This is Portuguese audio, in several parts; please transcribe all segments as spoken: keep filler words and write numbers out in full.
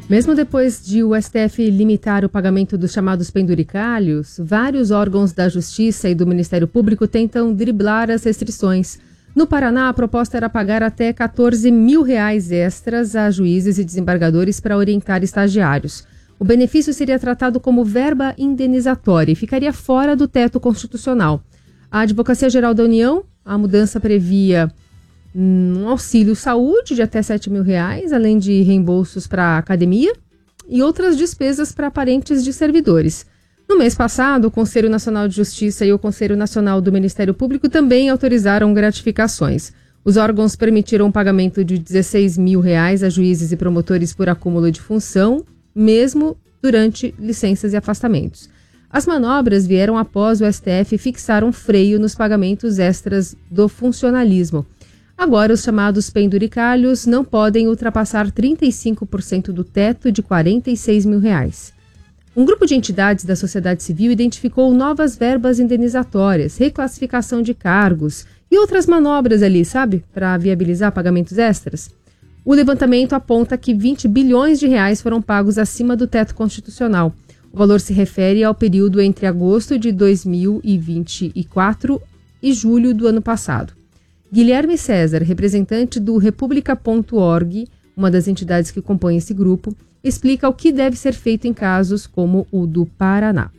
Mesmo depois de o S T F limitar o pagamento dos chamados penduricalhos, vários órgãos da Justiça e do Ministério Público tentam driblar as restrições. No Paraná, a proposta era pagar até quatorze mil reais extras a juízes e desembargadores para orientar estagiários. O benefício seria tratado como verba indenizatória e ficaria fora do teto constitucional. A Advocacia Geral da União, a mudança previa um auxílio saúde de até sete mil reais, além de reembolsos para a academia e outras despesas para parentes de servidores. No mês passado, o Conselho Nacional de Justiça e o Conselho Nacional do Ministério Público também autorizaram gratificações. Os órgãos permitiram o pagamento de dezesseis mil reais a juízes e promotores por acúmulo de função, mesmo durante licenças e afastamentos. As manobras vieram após o S T F fixar um freio nos pagamentos extras do funcionalismo. Agora, os chamados penduricalhos não podem ultrapassar trinta e cinco por cento do teto de quarenta e seis mil reais. Um grupo de entidades da sociedade civil identificou novas verbas indenizatórias, reclassificação de cargos e outras manobras ali, sabe, para viabilizar pagamentos extras. O levantamento aponta que vinte bilhões de reais foram pagos acima do teto constitucional. O valor se refere ao período entre agosto de dois mil e vinte e quatro e julho do ano passado. Guilherme César, representante do República ponto org, uma das entidades que compõem esse grupo, explica o que deve ser feito em casos como o do Paraná.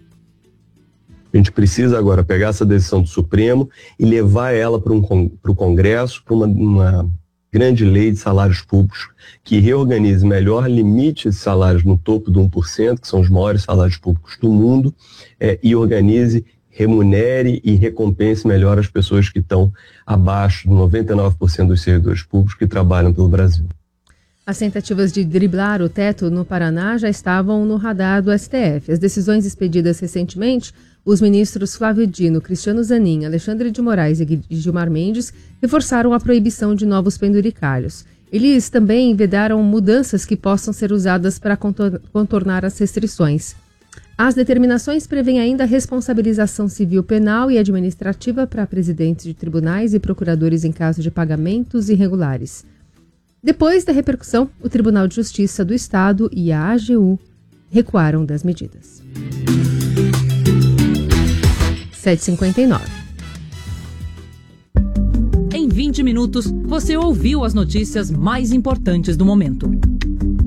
A gente precisa agora pegar essa decisão do Supremo e levar ela para um, para o Congresso, para uma, uma grande lei de salários públicos que reorganize melhor, limite esses salários no topo do um por cento, que são os maiores salários públicos do mundo, é, e organize, remunere e recompense melhor as pessoas que estão abaixo de noventa e nove por cento dos servidores públicos que trabalham pelo Brasil. As tentativas de driblar o teto no Paraná já estavam no radar do S T F. As decisões expedidas recentemente, os ministros Flávio Dino, Cristiano Zanin, Alexandre de Moraes e Gilmar Mendes reforçaram a proibição de novos penduricalhos. Eles também vedaram mudanças que possam ser usadas para contornar as restrições. As determinações prevêem ainda a responsabilização civil, penal e administrativa para presidentes de tribunais e procuradores em caso de pagamentos irregulares. Depois da repercussão, o Tribunal de Justiça do Estado e a A G U recuaram das medidas. sete e cinquenta e nove. Em vinte minutos, você ouviu as notícias mais importantes do momento.